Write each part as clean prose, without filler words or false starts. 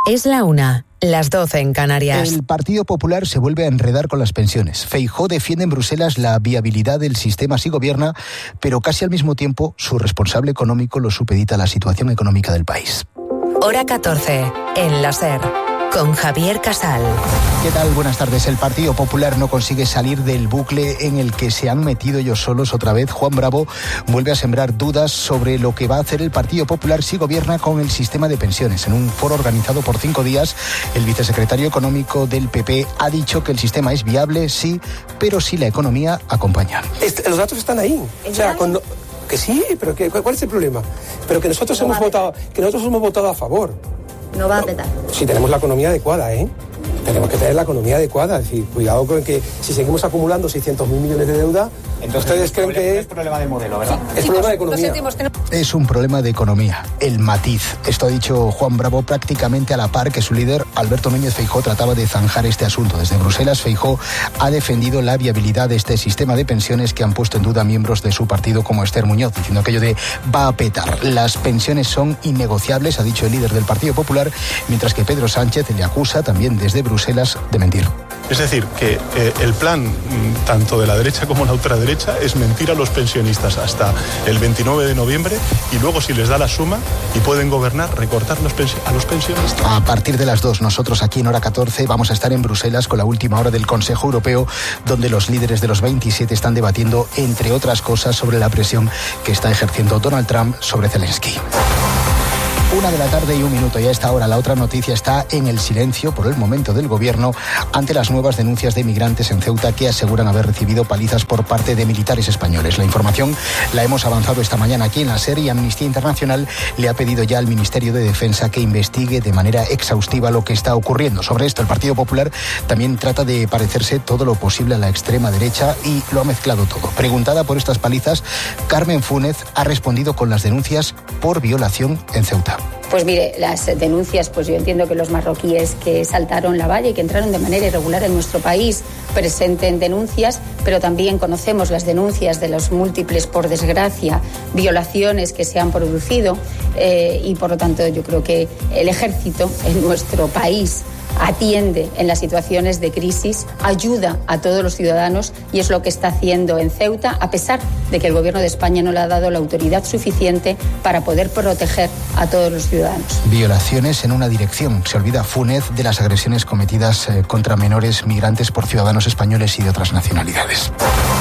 Es la 1, las 12 en Canarias. El Partido Popular se vuelve a enredar con las pensiones. Feijóo defiende en Bruselas la viabilidad del sistema si gobierna, pero casi al mismo tiempo su responsable económico lo supedita a la situación económica del país. Hora 14, en la SER, con Javier Casal. ¿Qué tal? Buenas tardes. El Partido Popular no consigue salir del bucle en el que se han metido ellos solos otra vez. Juan Bravo vuelve a sembrar dudas sobre lo que va a hacer el Partido Popular si gobierna con el sistema de pensiones. En un foro organizado por 5 días, el vicesecretario económico del PP ha dicho que el sistema es viable, sí, pero si la economía acompaña. Los datos están ahí. O sea, que sí, pero ¿cuál es el problema? Pero que nosotros hemos votado a favor. No va a petar. Si tenemos la economía adecuada, ¿eh? Tenemos que tener la economía adecuada. Es decir, cuidado con que si seguimos acumulando 600.000 millones de deuda, entonces ustedes creen que es problema de modelo, ¿verdad? Es problema de economía. Es un problema de economía, el matiz. Esto ha dicho Juan Bravo prácticamente a la par que su líder, Alberto Núñez Feijóo, trataba de zanjar este asunto. Desde Bruselas, Feijóo ha defendido la viabilidad de este sistema de pensiones que han puesto en duda miembros de su partido como Esther Muñoz, diciendo aquello de va a petar. Las pensiones son innegociables, ha dicho el líder del Partido Popular, mientras que Pedro Sánchez le acusa también desde Bruselas de mentir. Es decir, que el plan tanto de la derecha como la ultraderecha es mentir a los pensionistas hasta el 29 de noviembre y luego, si les da la suma y pueden gobernar, recortar a los pensionistas. A partir de las 2, nosotros aquí en Hora 14 vamos a estar en Bruselas con la última hora del Consejo Europeo, donde los líderes de los 27 están debatiendo, entre otras cosas, sobre la presión que está ejerciendo Donald Trump sobre Zelensky. 1:01 y a esta hora la otra noticia está en el silencio por el momento del gobierno ante las nuevas denuncias de migrantes en Ceuta que aseguran haber recibido palizas por parte de militares españoles. La información la hemos avanzado esta mañana aquí en la SER y Amnistía Internacional le ha pedido ya al Ministerio de Defensa que investigue de manera exhaustiva lo que está ocurriendo. Sobre esto, el Partido Popular también trata de parecerse todo lo posible a la extrema derecha y lo ha mezclado todo. Preguntada por estas palizas, Carmen Fúnez ha respondido con las denuncias por violación en Ceuta. Pues mire, las denuncias, pues yo entiendo que los marroquíes que saltaron la valla y que entraron de manera irregular en nuestro país presenten denuncias, pero también conocemos las denuncias de los múltiples, por desgracia, violaciones que se han producido y por lo tanto yo creo que el ejército en nuestro país atiende en las situaciones de crisis, ayuda a todos los ciudadanos y es lo que está haciendo en Ceuta, a pesar de que el Gobierno de España no le ha dado la autoridad suficiente para poder proteger a todos los ciudadanos. Violaciones en una dirección. Se olvida Fúnez de las agresiones cometidas contra menores migrantes por ciudadanos españoles y de otras nacionalidades.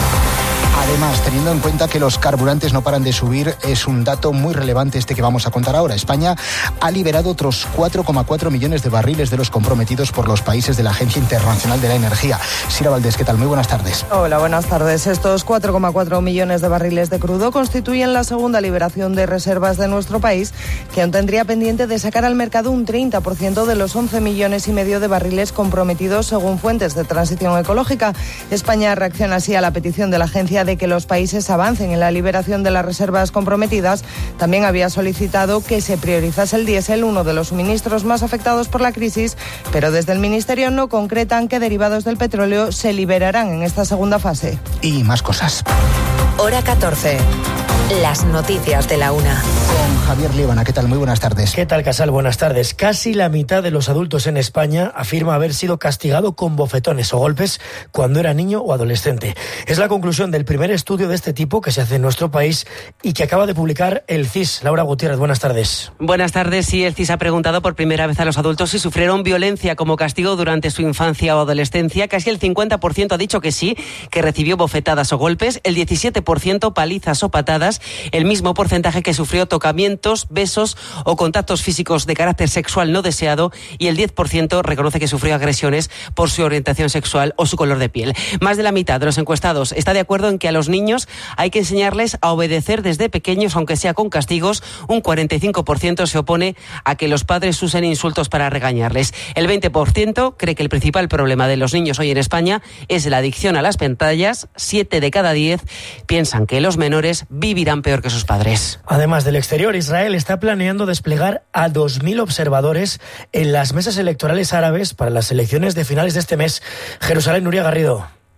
Además, teniendo en cuenta que los carburantes no paran de subir, es un dato muy relevante este que vamos a contar ahora. España ha liberado otros 4,4 millones de barriles de los comprometidos por los países de la Agencia Internacional de la Energía. Sira Valdés, ¿qué tal? Muy buenas tardes. Hola, buenas tardes. Estos 4,4 millones de barriles de crudo constituyen la segunda liberación de reservas de nuestro país, que aún tendría pendiente de sacar al mercado un 30% de los 11,5 millones de barriles comprometidos según fuentes de transición ecológica. España reacciona así a la petición de la agencia de que los países avancen en la liberación de las reservas comprometidas. También había solicitado que se priorizase el diésel, uno de los suministros más afectados por la crisis, pero desde el Ministerio no concretan qué derivados del petróleo se liberarán en esta segunda fase. Y más cosas. Hora 14. Las noticias de la 1. Con Javier Líbana, ¿qué tal? Muy buenas tardes. ¿Qué tal, Casal? Buenas tardes. Casi la mitad de los adultos en España afirma haber sido castigado con bofetones o golpes cuando era niño o adolescente. Es la conclusión del primer estudio de este tipo que se hace en nuestro país y que acaba de publicar el CIS. Laura Gutiérrez, buenas tardes. Buenas tardes. Sí, el CIS ha preguntado por primera vez a los adultos si sufrieron violencia como castigo durante su infancia o adolescencia. Casi el 50% ha dicho que sí, que recibió bofetadas o golpes, el 17% palizas o patadas, el mismo porcentaje que sufrió tocamientos, besos o contactos físicos de carácter sexual no deseado y el 10% reconoce que sufrió agresiones por su orientación sexual o su color de piel. Más de la mitad de los encuestados está de acuerdo en que a los niños hay que enseñarles a obedecer desde pequeños, aunque sea con castigos. Un 45% se opone a que los padres usen insultos para regañarles. El 20% cree que el principal problema de los niños hoy en España es la adicción a las pantallas. 7 de cada 10 piensan que los menores vivirán peor que sus padres. Además del exterior, Israel está planeando desplegar a 2.000 observadores en las mesas electorales árabes para las elecciones de finales de este mes. Jerusalén, Nuria Garrido.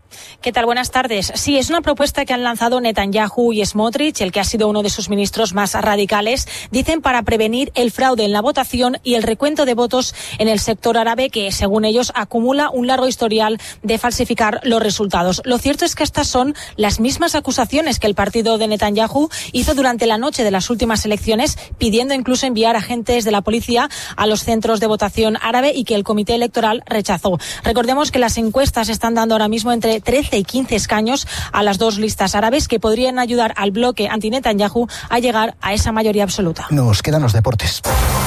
¿Qué tal? Buenas tardes. Sí, es una propuesta que han lanzado Netanyahu y Smotrich, el que ha sido uno de sus ministros más radicales, dicen para prevenir el fraude en la votación y el recuento de votos en el sector árabe, que según ellos acumula un largo historial de falsificar los resultados. Lo cierto es que estas son las mismas acusaciones que el partido de Netanyahu hizo durante la noche de las últimas elecciones, pidiendo incluso enviar agentes de la policía a los centros de votación árabe y que el comité electoral rechazó. Recordemos que las encuestas están dando ahora mismo entre 13 y 15 escaños a las dos listas árabes que podrían ayudar al bloque anti-Netanyahu a llegar a esa mayoría absoluta. Nos quedan los deportes.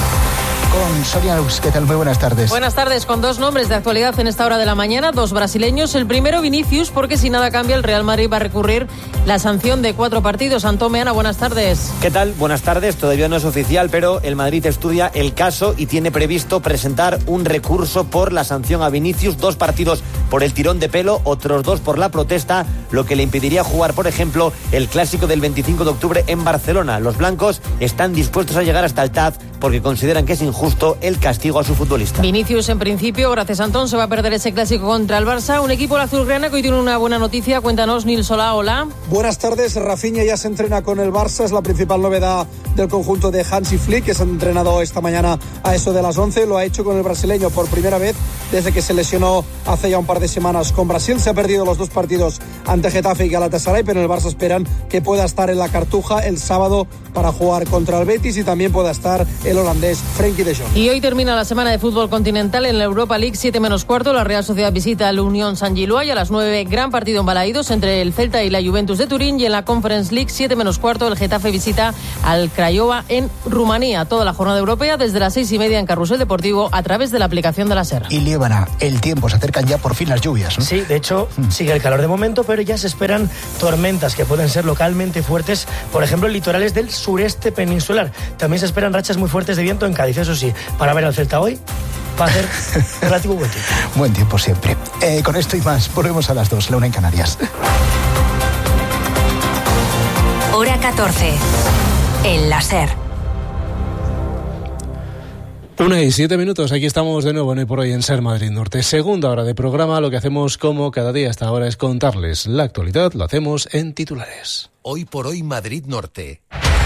Con Sonia Lux, ¿qué tal? Muy buenas tardes. Buenas tardes, con dos nombres de actualidad en esta hora de la mañana, dos brasileños. El primero, Vinicius, porque si nada cambia, el Real Madrid va a recurrir la sanción de 4 partidos. Antón Meana, buenas tardes. ¿Qué tal? Buenas tardes. Todavía no es oficial, pero el Madrid estudia el caso y tiene previsto presentar un recurso por la sanción a Vinicius. 2 partidos por el tirón de pelo, otros 2 por la protesta, lo que le impediría jugar, por ejemplo, el clásico del 25 de octubre en Barcelona. Los blancos están dispuestos a llegar hasta el TAF porque consideran que es injusto el castigo a su futbolista. Vinicius, en principio, gracias a Antón, se va a perder ese clásico contra el Barça. Un equipo azulgrana que hoy tiene una buena noticia. Cuéntanos, Nils Solá, hola. Buenas tardes. Rafinha ya se entrena con el Barça. Es la principal novedad del conjunto de Hansi Flick, que se ha entrenado esta mañana a eso de las 11. Lo ha hecho con el brasileño por primera vez desde que se lesionó hace ya un par de semanas con Brasil. Se ha perdido los 2 partidos ante Getafe y Galatasaray, pero en el Barça esperan que pueda estar en la Cartuja el sábado para jugar contra el Betis y también pueda estar el holandés Frenkie de Jong. Y hoy termina la semana de fútbol continental en la Europa League, 7:15. La Real Sociedad visita al Unión San Gilois y a las 9 gran partido en Balaídos entre el Celta y la Juventus de Turín. Y en la Conference League, 7:15, el Getafe visita al Craiova en Rumanía. Toda la jornada europea desde las 6:30 en Carrusel Deportivo a través de la aplicación de la SER. Y Líbana, el tiempo, se acercan ya por fin las lluvias, ¿no? Sí, de hecho sigue el calor de momento, pero ya se esperan tormentas que pueden ser localmente fuertes, por ejemplo en litorales del sureste peninsular. También se esperan rachas muy fuertes de viento en Cádiz, eso sí, para ver al Celta hoy va a ser relativo buen tiempo. Buen tiempo siempre. Con esto y más, volvemos a las 2, la 1 en Canarias. Hora 14, en la SER. 1:07, aquí estamos de nuevo en Hoy por Hoy en SER Madrid Norte. Segunda hora de programa, lo que hacemos como cada día hasta ahora es contarles la actualidad, lo hacemos en titulares. Hoy por Hoy Madrid Norte.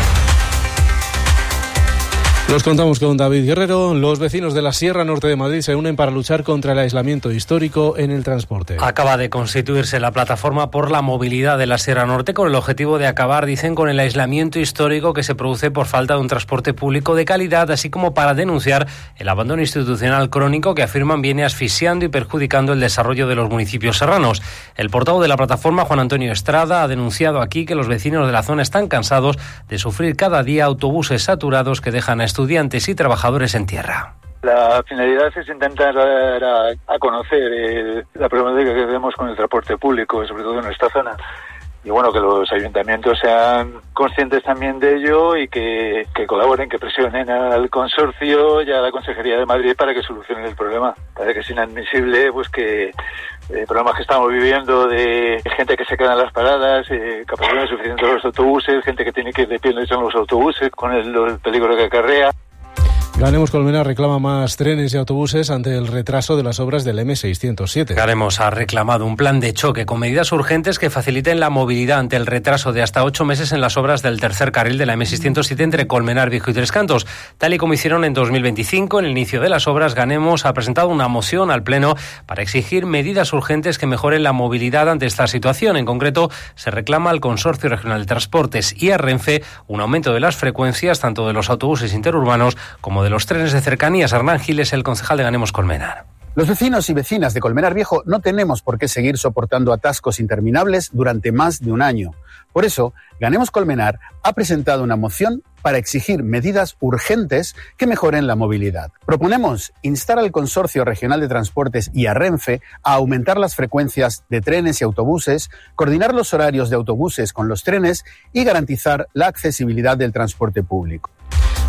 Los contamos con David Guerrero. Los vecinos de la Sierra Norte de Madrid se unen para luchar contra el aislamiento histórico en el transporte. Acaba de constituirse la plataforma por la movilidad de la Sierra Norte con el objetivo de acabar, dicen, con el aislamiento histórico que se produce por falta de un transporte público de calidad, así como para denunciar el abandono institucional crónico que afirman viene asfixiando y perjudicando el desarrollo de los municipios serranos. El portavoz de la plataforma, Juan Antonio Estrada, ha denunciado aquí que los vecinos de la zona están cansados de sufrir cada día autobuses saturados que dejan a estudiantes y trabajadores en tierra. La finalidad es intentar dar a conocer la problemática que vemos con el transporte público, sobre todo en nuestra zona. Y bueno, que los ayuntamientos sean conscientes también de ello y que colaboren, que presionen al consorcio y a la Consejería de Madrid para que solucionen el problema. Parece que es inadmisible pues que problemas que estamos viviendo de gente que se queda en las paradas, capacidad insuficiente de los autobuses, gente que tiene que ir de pie en los autobuses con el peligro que acarrea. Ganemos Colmenar reclama más trenes y autobuses ante el retraso de las obras del M607. Ganemos ha reclamado un plan de choque con medidas urgentes que faciliten la movilidad ante el retraso de hasta 8 meses en las obras del tercer carril de la M607 entre Colmenar Viejo y Tres Cantos. Tal y como hicieron en 2025, en el inicio de las obras, Ganemos ha presentado una moción al Pleno para exigir medidas urgentes que mejoren la movilidad ante esta situación. En concreto, se reclama al Consorcio Regional de Transportes y a Renfe un aumento de las frecuencias tanto de los autobuses interurbanos como de los trenes de cercanías. Hernán Giles, el concejal de Ganemos Colmenar. Los vecinos y vecinas de Colmenar Viejo no tenemos por qué seguir soportando atascos interminables durante más de un año. Por eso, Ganemos Colmenar ha presentado una moción para exigir medidas urgentes que mejoren la movilidad. Proponemos instar al Consorcio Regional de Transportes y a Renfe a aumentar las frecuencias de trenes y autobuses, coordinar los horarios de autobuses con los trenes y garantizar la accesibilidad del transporte público.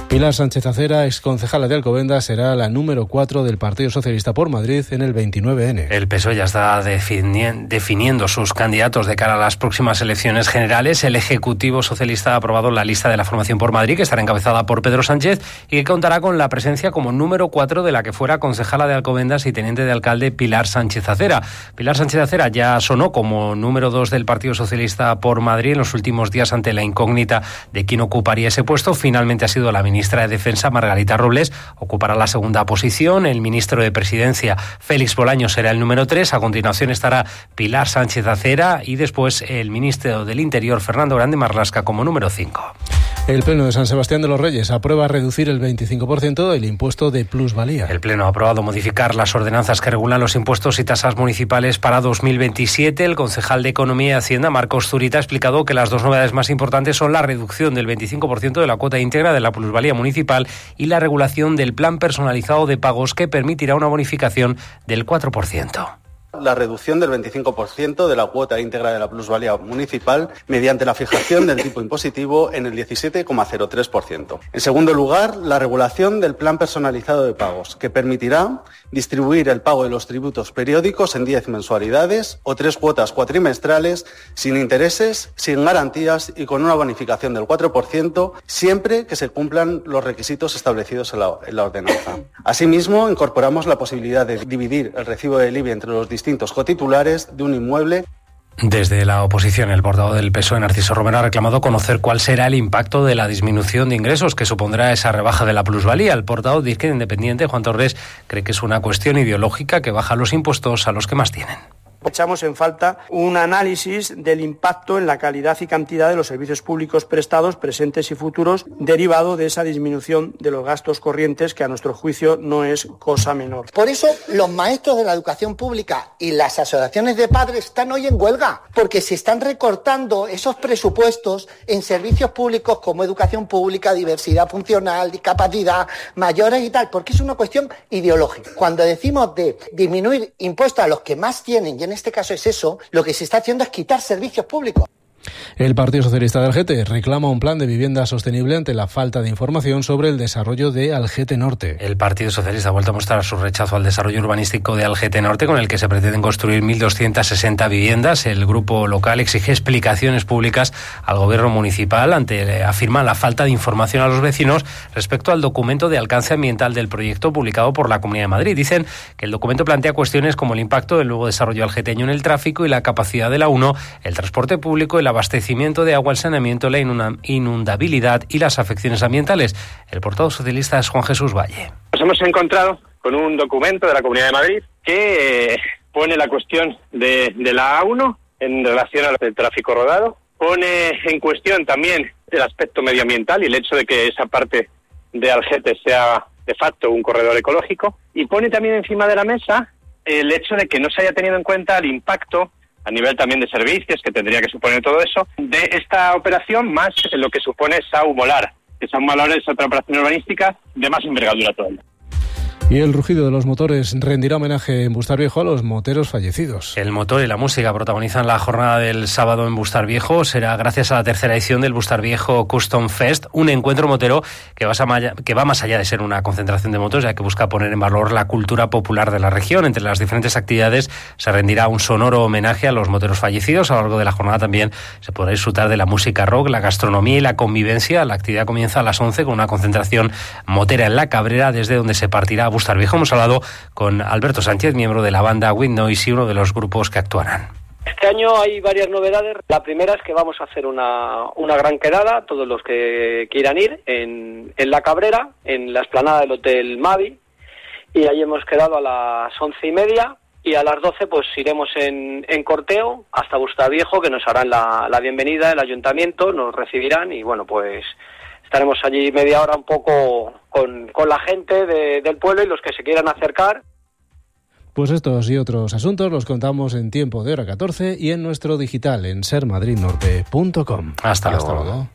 Pilar Sánchez Acera, exconcejala de Alcobendas, será la número 4 del Partido Socialista por Madrid en el 29N. El PSOE ya está definiendo sus candidatos de cara a las próximas elecciones generales. El Ejecutivo Socialista ha aprobado la lista de la formación por Madrid, que estará encabezada por Pedro Sánchez y que contará con la presencia como número 4 de la que fuera concejala de Alcobendas y teniente de alcalde Pilar Sánchez Acera. Pilar Sánchez Acera ya sonó como número 2 del Partido Socialista por Madrid en los últimos días ante la incógnita de quién ocuparía ese puesto. Finalmente ha sido la ministra de Defensa, Margarita Robles, ocupará la segunda posición. El ministro de Presidencia, Félix Bolaños, será el número 3. A continuación estará Pilar Sánchez Acera y después el ministro del Interior, Fernando Grande Marlaska, como número 5. El Pleno de San Sebastián de los Reyes aprueba reducir el 25% del impuesto de plusvalía. El Pleno ha aprobado modificar las ordenanzas que regulan los impuestos y tasas municipales para 2027. El concejal de Economía y Hacienda, Marcos Zurita, ha explicado que las dos novedades más importantes son la reducción del 25% de la cuota íntegra de la plusvalía municipal y la regulación del plan personalizado de pagos, que permitirá una bonificación del 4%. La reducción del 25% de la cuota íntegra de la plusvalía municipal mediante la fijación del tipo impositivo en el 17,03%. En segundo lugar, la regulación del plan personalizado de pagos, que permitirá distribuir el pago de los tributos periódicos en 10 mensualidades o 3 cuotas cuatrimestrales sin intereses, sin garantías y con una bonificación del 4%, siempre que se cumplan los requisitos establecidos en la ordenanza. Asimismo, incorporamos la posibilidad de dividir el recibo del IBI entre los distintos cotitulares de un inmueble. Desde la oposición, el portavoz del PSOE, Narciso Romero, ha reclamado conocer cuál será el impacto de la disminución de ingresos que supondrá esa rebaja de la plusvalía. El portavoz de Izquierda Independiente, Juan Torres, cree que es una cuestión ideológica que baja los impuestos a los que más tienen. Echamos en falta un análisis del impacto en la calidad y cantidad de los servicios públicos prestados, presentes y futuros, derivado de esa disminución de los gastos corrientes, que a nuestro juicio no es cosa menor. Por eso los maestros de la educación pública y las asociaciones de padres están hoy en huelga, porque se están recortando esos presupuestos en servicios públicos como educación pública, diversidad funcional, discapacidad, mayores y tal, porque es una cuestión ideológica. Cuando decimos de disminuir impuestos a los que más tienen, y en este caso es eso, lo que se está haciendo es quitar servicios públicos. El Partido Socialista de Algete reclama un plan de vivienda sostenible ante la falta de información sobre el desarrollo de Algete Norte. El Partido Socialista ha vuelto a mostrar su rechazo al desarrollo urbanístico de Algete Norte, con el que se pretenden construir 1.260 viviendas. El grupo local exige explicaciones públicas al gobierno municipal afirma la falta de información a los vecinos respecto al documento de alcance ambiental del proyecto publicado por la Comunidad de Madrid. Dicen que el documento plantea cuestiones como el impacto del nuevo desarrollo algeteño en el tráfico y la capacidad de la 1, el transporte público, el abastecimiento de agua, el saneamiento, la inundabilidad y las afecciones ambientales. El portavoz socialista es Juan Jesús Valle. Nos hemos encontrado con un documento de la Comunidad de Madrid que pone la cuestión de la A1 en relación al tráfico rodado, pone en cuestión también el aspecto medioambiental y el hecho de que esa parte de Algete sea de facto un corredor ecológico, y pone también encima de la mesa el hecho de que no se haya tenido en cuenta el impacto a nivel también de servicios que tendría que suponer todo eso, de esta operación, más lo que supone Saumolar, que Saumolar es otra operación urbanística de más envergadura todavía. Y el rugido de los motores rendirá homenaje en Bustar Viejo a los moteros fallecidos. El motor y la música protagonizan la jornada del sábado en Bustar Viejo. Será gracias a la tercera edición del Bustar Viejo Custom Fest, un encuentro motero que va más allá de ser una concentración de motos, ya que busca poner en valor la cultura popular de la región. Entre las diferentes actividades se rendirá un sonoro homenaje a los moteros fallecidos. A lo largo de la jornada también se podrá disfrutar de la música rock, la gastronomía y la convivencia. La actividad comienza a las 11 con una concentración motera en La Cabrera, desde donde se partirá a Bustar Viejo. Hemos hablado con Alberto Sánchez, miembro de la banda Wind Noise y uno de los grupos que actuarán. Este año hay varias novedades. La primera es que vamos a hacer una gran quedada, todos los que quieran ir, en La Cabrera, en la explanada del Hotel Mavi, y ahí hemos quedado a las 11:30, y a las 12 pues iremos en corteo hasta Bustar Viejo, que nos harán la bienvenida, el ayuntamiento, nos recibirán y bueno, pues estaremos allí media hora un poco con la gente del pueblo y los que se quieran acercar. Pues estos y otros asuntos los contamos en Tiempo de Hora 14 y en nuestro digital en sermadridnorte.com. Hasta luego.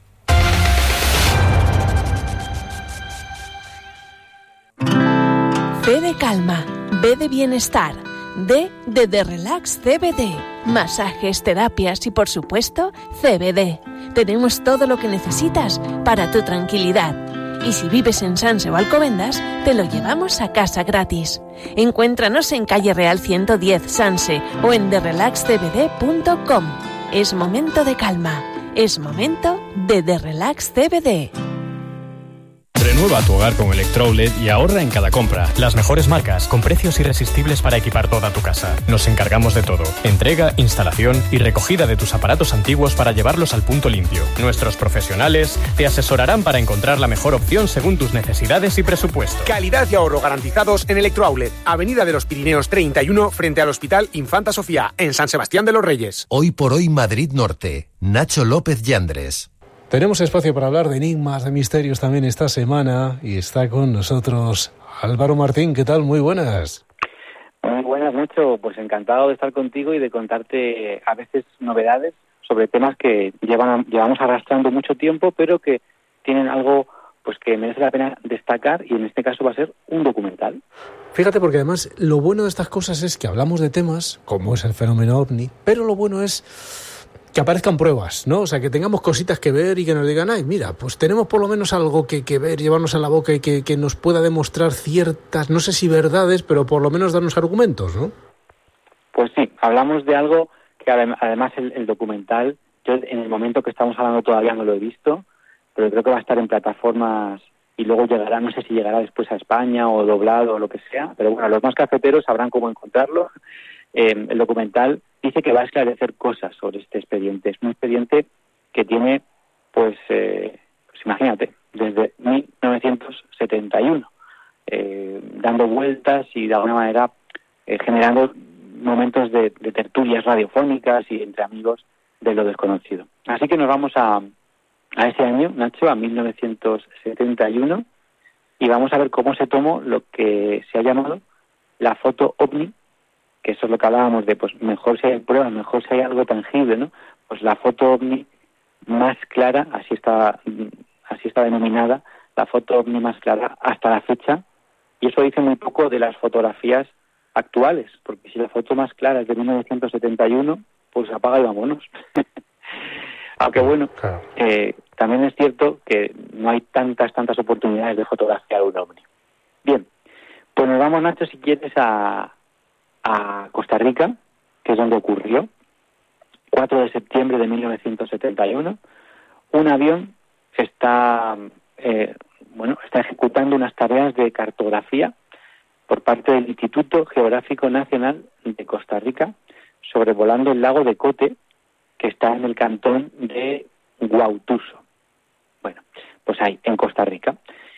B de calma, B de bienestar, D de Relax CBD, masajes, terapias y por supuesto CBD. Tenemos todo lo que necesitas para tu tranquilidad. Y si vives en Sanse o Alcobendas, te lo llevamos a casa gratis. Encuéntranos en Calle Real 110, Sanse, o en therelaxcbd.com. Es momento de calma. Es momento de The Relax CBD. Renueva tu hogar con Electrolet y ahorra en cada compra. Las mejores marcas, con precios irresistibles para equipar toda tu casa. Nos encargamos de todo. Entrega, instalación y recogida de tus aparatos antiguos para llevarlos al punto limpio. Nuestros profesionales te asesorarán para encontrar la mejor opción según tus necesidades y presupuesto. Calidad y ahorro garantizados en Electrolet, Avenida de los Pirineos 31, frente al Hospital Infanta Sofía, en San Sebastián de los Reyes. Hoy por hoy Madrid Norte. Nacho López Yandres. Tenemos espacio para hablar de enigmas, de misterios también esta semana y está con nosotros Álvaro Martín. ¿Qué tal? Muy buenas. Muy buenas, Nacho. Pues encantado de estar contigo y de contarte a veces novedades sobre temas que llevamos arrastrando mucho tiempo, pero que tienen algo pues que merece la pena destacar, y en este caso va a ser un documental. Fíjate, porque además lo bueno de estas cosas es que hablamos de temas como es el fenómeno OVNI, pero lo bueno es que aparezcan pruebas, ¿no? O sea, que tengamos cositas que ver y que nos digan, ay, mira, pues tenemos por lo menos algo que ver, llevarnos a la boca y que nos pueda demostrar ciertas, no sé si verdades, pero por lo menos darnos argumentos, ¿no? Pues sí, hablamos de algo que además el documental, yo en el momento que estamos hablando todavía no lo he visto, pero creo que va a estar en plataformas y luego llegará, no sé si llegará después a España o doblado o lo que sea, pero bueno, los más cafeteros sabrán cómo encontrarlo. El documental dice que va a esclarecer cosas sobre este expediente. Es un expediente que tiene, pues imagínate, desde 1971, dando vueltas y de alguna manera generando momentos de tertulias radiofónicas y entre amigos de lo desconocido. Así que nos vamos a ese año, Nacho, a 1971, y vamos a ver cómo se tomó lo que se ha llamado la foto OVNI, que eso es lo que hablábamos de, pues mejor si hay pruebas, mejor si hay algo tangible, ¿no? Pues la foto OVNI más clara, así está denominada, la foto OVNI más clara hasta la fecha, y eso dice muy poco de las fotografías actuales, porque si la foto más clara es de 1971, pues apaga y vámonos. Aunque bueno, también es cierto que no hay tantas oportunidades de fotografiar un OVNI. Bien, pues nos vamos, Nacho, si quieres, a Costa Rica, que es donde ocurrió, 4 de septiembre de 1971. Un avión está ejecutando unas tareas de cartografía por parte del Instituto Geográfico Nacional de Costa Rica, sobrevolando el lago de Cote, que está en el cantón de Guautuso. Bueno, pues ahí, en Costa Rica.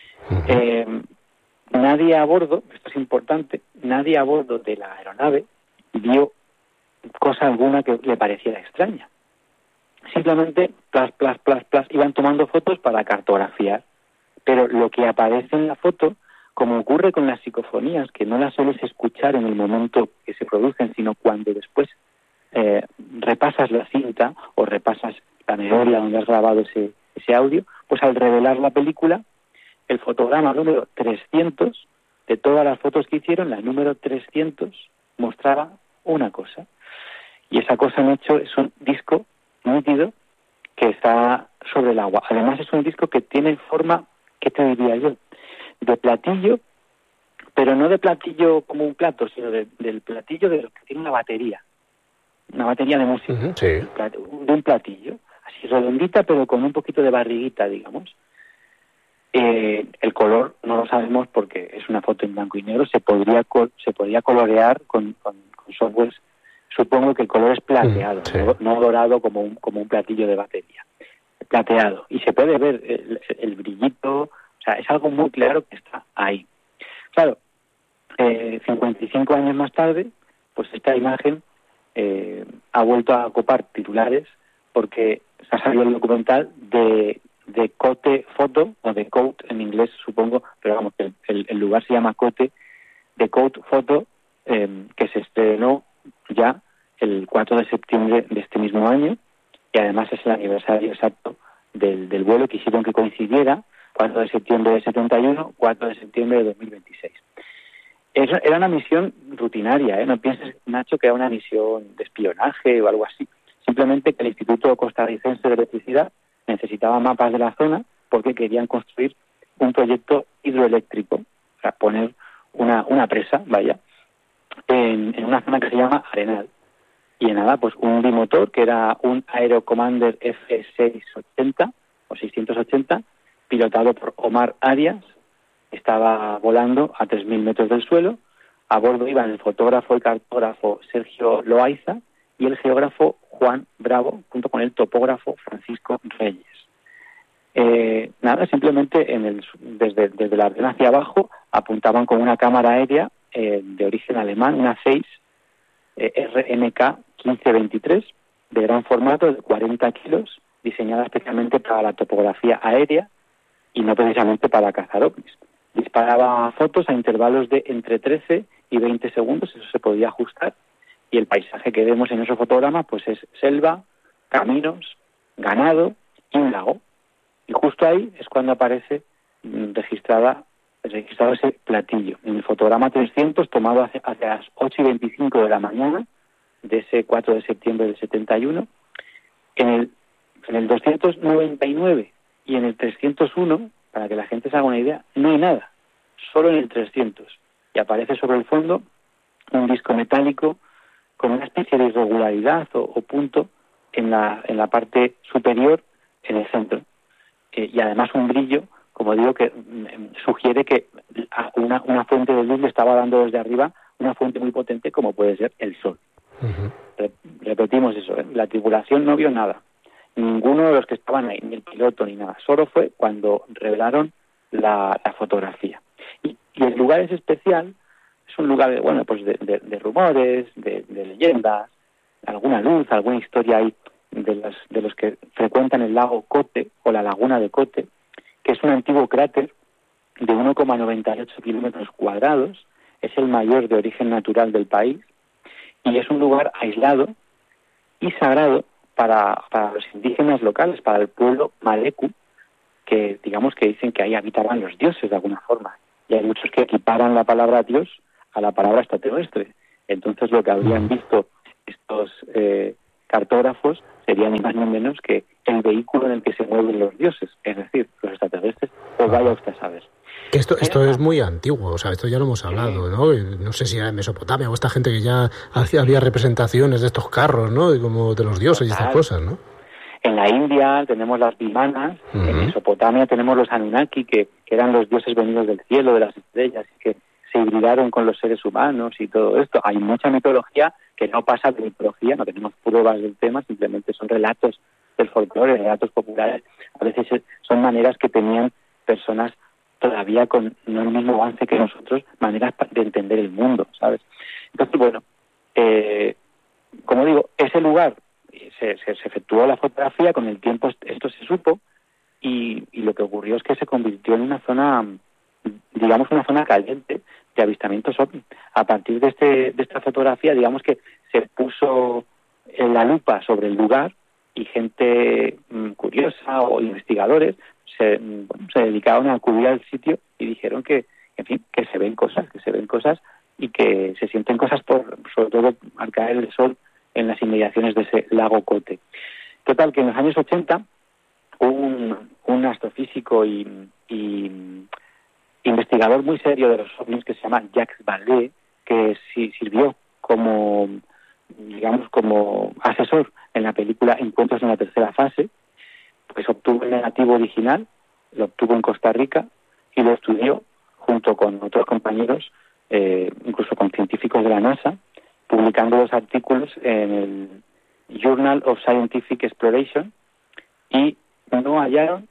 Nadie a bordo, esto es importante, nadie a bordo de la aeronave vio cosa alguna que le pareciera extraña. Simplemente, plas, iban tomando fotos para cartografiar. Pero lo que aparece en la foto, como ocurre con las psicofonías, que no las sueles escuchar en el momento que se producen, sino cuando después repasas la cinta o repasas la memoria donde has grabado ese audio, pues al revelar la película, el fotograma número 300, de todas las fotos que hicieron, la número 300 mostraba una cosa. Y esa cosa, en hecho, es un disco nítido que está sobre el agua. Además, es un disco que tiene forma, ¿qué te diría yo?, de platillo, pero no de platillo como un plato, sino del platillo de los que tiene una batería de música. Sí. De un platillo, así redondita, pero con un poquito de barriguita, digamos. El color no lo sabemos porque es una foto en blanco y negro. Se podría colorear con softwares. Supongo que el color es plateado, no dorado como un platillo de batería. Plateado. Y se puede ver el brillito. O sea, es algo muy claro que está ahí. Claro, 55 años más tarde, pues esta imagen ha vuelto a ocupar titulares porque se ha salido el documental de Cote Photo, o de Cote en inglés, supongo, pero vamos, que el lugar se llama Cote, de Cote Photo, que se estrenó ya el 4 de septiembre de este mismo año, y además es el aniversario exacto del vuelo que hicieron que coincidiera, 4 de septiembre de 71, 4 de septiembre de 2026. Era una misión rutinaria, no pienses, Nacho, que era una misión de espionaje o algo así. Simplemente que el Instituto Costarricense de Electricidad necesitaba mapas de la zona porque querían construir un proyecto hidroeléctrico, o sea, poner una presa, en una zona que se llama Arenal. Y nada, pues un bimotor, que era un Aero Commander F680 o 680, pilotado por Omar Arias, estaba volando a 3.000 metros del suelo. A bordo iban el fotógrafo y cartógrafo Sergio Loaiza y el geógrafo Juan Bravo, junto con el topógrafo Francisco Reyes. Simplemente desde la arena hacia abajo apuntaban con una cámara aérea de origen alemán, una Zeiss RMK 1523, de gran formato, de 40 kilos, diseñada especialmente para la topografía aérea y no precisamente para cazar ovnis. Disparaba fotos a intervalos de entre 13 y 20 segundos, eso se podía ajustar, y el paisaje que vemos en esos fotogramas pues es selva, caminos, ganado y un lago. Y justo ahí es cuando aparece registrado ese platillo. En el fotograma 300, tomado hacia las 8:25 de la mañana de ese 4 de septiembre del 71, en el 299 y en el 301, para que la gente se haga una idea, no hay nada, solo en el 300. Y aparece sobre el fondo un disco metálico con una especie de irregularidad o punto en la parte superior, en el centro. Y además un brillo, como digo, que sugiere que una fuente de luz le estaba dando desde arriba, una fuente muy potente como puede ser el sol. Uh-huh. Repetimos eso, la tripulación no vio nada. Ninguno de los que estaban ahí, ni el piloto ni nada. Solo fue cuando revelaron la fotografía. Y el lugar es especial, es un lugar de rumores, de leyendas, alguna luz, alguna historia ahí de los que frecuentan el lago Kote o la laguna de Kote, que es un antiguo cráter de 1,98 kilómetros cuadrados, es el mayor de origen natural del país y es un lugar aislado y sagrado para los indígenas locales, para el pueblo Maleku, que digamos que dicen que ahí habitaban los dioses de alguna forma. Y hay muchos que equiparan la palabra Dios a la palabra extraterrestre. Entonces lo que habrían visto estos cartógrafos sería ni más ni menos que el vehículo en el que se mueven los dioses, es decir, los extraterrestres, pues vaya usted a saber. Esto es muy antiguo, o sea, esto ya lo hemos hablado, ¿no? No sé si era en Mesopotamia o esta gente que ya había representaciones de estos carros, ¿no? Como de los dioses y estas cosas, ¿no? En la India tenemos las Vimanas, en Mesopotamia tenemos los Anunnaki, que eran los dioses venidos del cielo, de las estrellas, y que se hibridaron con los seres humanos y todo esto. Hay mucha mitología que no pasa de mitología, no tenemos pruebas del tema, simplemente son relatos del folclore, relatos populares. A veces son maneras que tenían personas todavía con no el mismo avance que nosotros, maneras de entender el mundo, ¿sabes? Entonces, bueno, como digo, ese lugar se efectuó la fotografía, con el tiempo esto se supo y lo que ocurrió es que se convirtió en una zona, digamos, una zona caliente de avistamientos ovni. A partir de esta fotografía, digamos que se puso la lupa sobre el lugar y gente curiosa o investigadores se dedicaron a acudir al sitio y dijeron que se ven cosas y que se sienten cosas sobre todo al caer el sol en las inmediaciones de ese lago Kote. Total, que en los años 80 un astrofísico y investigador muy serio de los ovnis que se llama Jacques Vallée, que sirvió como asesor en la película Encuentros en la tercera fase, pues obtuvo el negativo original, lo obtuvo en Costa Rica y lo estudió junto con otros compañeros, incluso con científicos de la NASA, publicando los artículos en el Journal of Scientific Exploration, y no hallaron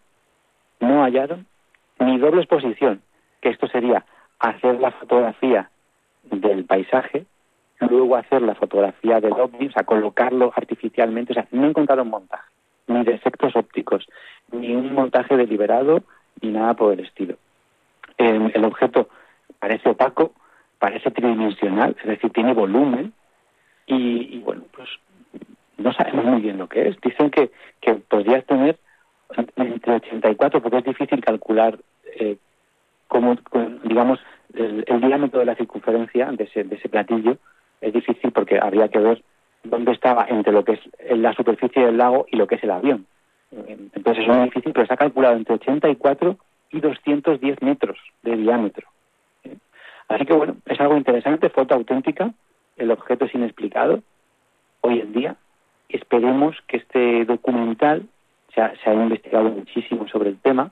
ni doble exposición, que esto sería hacer la fotografía del paisaje, luego hacer la fotografía del ovni, o sea, colocarlo artificialmente. O sea, no encontraron montaje, ni de efectos ópticos, ni un montaje deliberado, ni nada por el estilo. El objeto parece opaco, parece tridimensional, es decir, tiene volumen, y bueno, pues no sabemos muy bien lo que es. Dicen que podrías tener entre 84, porque es difícil calcular digamos, el diámetro de la circunferencia de ese platillo. Es difícil porque habría que ver dónde estaba entre lo que es la superficie del lago y lo que es el avión. Entonces es muy difícil, pero está calculado entre 84 y 210 metros de diámetro. Así que bueno, es algo interesante, foto auténtica, el objeto es inexplicado hoy en día. Esperemos que este documental, se ha investigado muchísimo sobre el tema,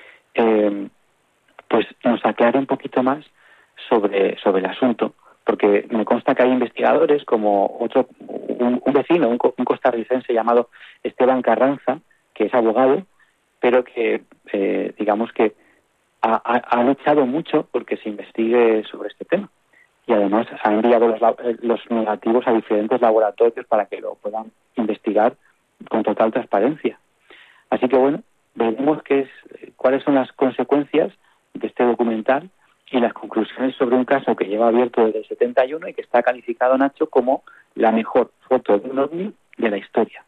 pues nos aclare un poquito más sobre el asunto, porque me consta que hay investigadores como un vecino, un costarricense llamado Esteban Carranza, que es abogado, pero que digamos que ha luchado mucho porque se investigue sobre este tema. Y además ha enviado los negativos a diferentes laboratorios para que lo puedan investigar con total transparencia. Así que bueno, veremos cuáles son las consecuencias de este documental y las conclusiones sobre un caso que lleva abierto desde el 71 y que está calificado, Nacho, como la mejor foto de un ovni de la historia.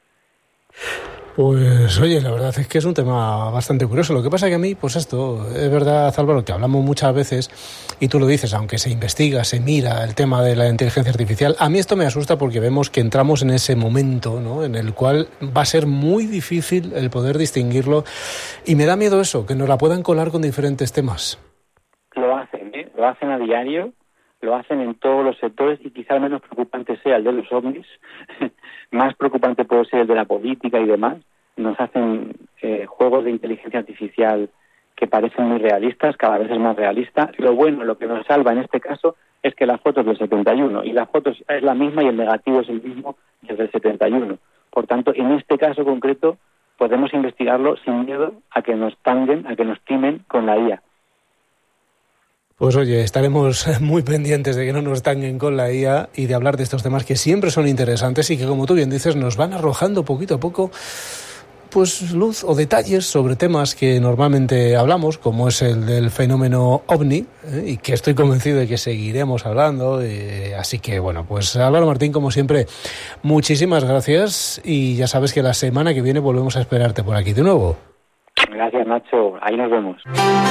Pues oye, la verdad es que es un tema bastante curioso. Lo que pasa que a mí, pues esto, es verdad, Álvaro, que hablamos muchas veces, y tú lo dices, aunque se investiga, se mira el tema de la inteligencia artificial, a mí esto me asusta porque vemos que entramos en ese momento, ¿no?, en el cual va a ser muy difícil el poder distinguirlo, y me da miedo eso, que nos la puedan colar con diferentes temas. Lo hacen a diario, lo hacen en todos los sectores, y quizá el menos preocupante sea el de los ovnis. Más preocupante puede ser el de la política y demás. Nos hacen juegos de inteligencia artificial que parecen muy realistas, cada vez es más realista. Lo que nos salva en este caso es que la foto es del 71 y la foto es la misma y el negativo es el mismo desde el 71. Por tanto, en este caso concreto podemos investigarlo sin miedo a que nos tanguen, a que nos timen con la IA. Pues oye, estaremos muy pendientes de que no nos tanguen con la IA y de hablar de estos temas que siempre son interesantes y que, como tú bien dices, nos van arrojando poquito a poco pues luz o detalles sobre temas que normalmente hablamos, como es el del fenómeno OVNI, y que estoy convencido de que seguiremos hablando. Así que, bueno, pues Álvaro Martín, como siempre, muchísimas gracias y ya sabes que la semana que viene volvemos a esperarte por aquí de nuevo. Gracias, Nacho. Ahí nos vemos.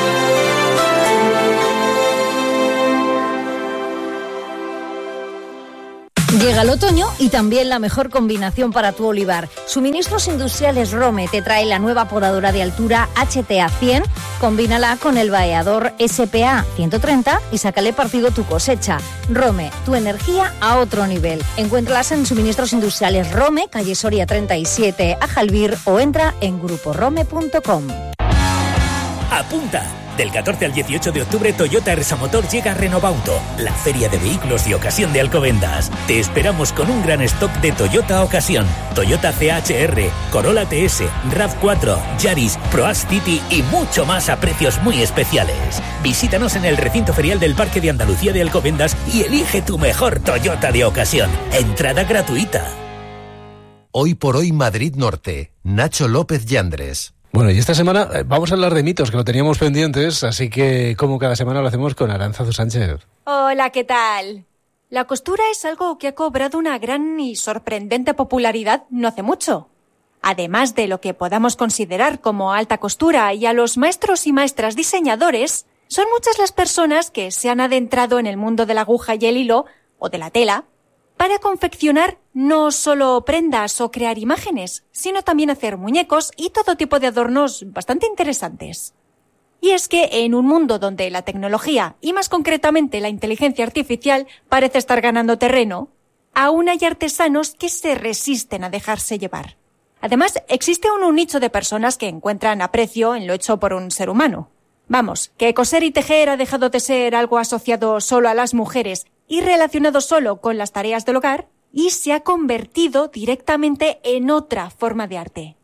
Llega el otoño y también la mejor combinación para tu olivar. Suministros Industriales Rome te trae la nueva podadora de altura HTA 100. Combínala con el vaeador SPA 130 y sácale partido tu cosecha. Rome, tu energía a otro nivel. Encuéntralas en Suministros Industriales Rome, calle Soria 37, Ajalbir, o entra en gruporome.com. ¡Apunta! Del 14 al 18 de octubre, Toyota Resamotor llega a Renovauto, la feria de vehículos de ocasión de Alcobendas. Te esperamos con un gran stock de Toyota Ocasión, Toyota CHR, Corolla TS, RAV4, Yaris, Proax City y mucho más a precios muy especiales. Visítanos en el recinto ferial del Parque de Andalucía de Alcobendas y elige tu mejor Toyota de ocasión. Entrada gratuita. Hoy por hoy Madrid Norte. Nacho López Yandres. Bueno, y esta semana vamos a hablar de mitos, que lo teníamos pendientes, así que como cada semana lo hacemos con Arantzazu Sánchez. Hola, ¿qué tal? La costura es algo que ha cobrado una gran y sorprendente popularidad no hace mucho. Además de lo que podamos considerar como alta costura y a los maestros y maestras diseñadores, son muchas las personas que se han adentrado en el mundo de la aguja y el hilo, o de la tela, para confeccionar no solo prendas o crear imágenes, sino también hacer muñecos y todo tipo de adornos bastante interesantes. Y es que en un mundo donde la tecnología, y más concretamente la inteligencia artificial, parece estar ganando terreno, aún hay artesanos que se resisten a dejarse llevar. Además, existe un nicho de personas que encuentran aprecio en lo hecho por un ser humano. Vamos, que coser y tejer ha dejado de ser algo asociado solo a las mujeres y relacionado solo con las tareas del hogar, y se ha convertido directamente en otra forma de arte.